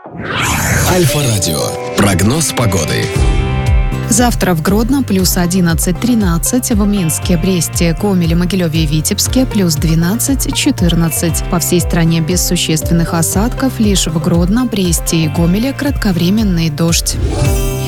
Альфа-радио. Прогноз погоды. Завтра в Гродно плюс 11-13, в Минске, Бресте, Гомеле, Могилеве и Витебске плюс 12-14. По всей стране без существенных осадков, лишь в Гродно, Бресте и Гомеле кратковременный дождь.